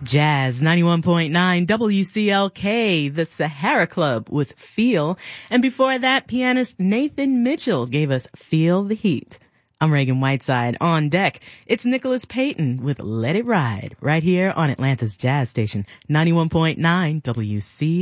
Jazz 91.9 WCLK, the Sahara Club with Feel. And before that, pianist Nathan Mitchell gave us Feel the Heat. I'm Reagan Whiteside. On deck, it's Nicholas Payton with Let It Ride right here on Atlanta's Jazz Station 91.9 WCLK.